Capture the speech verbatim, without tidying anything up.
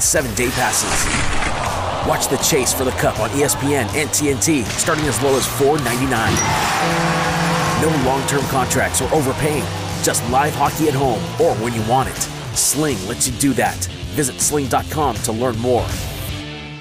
seven-day passes. Watch the chase for the Cup on E S P N and T N T, starting as low as four ninety-nine. No long-term contracts or overpaying. Just live hockey at home or when you want it. Sling lets you do that. Visit sling dot com to learn more.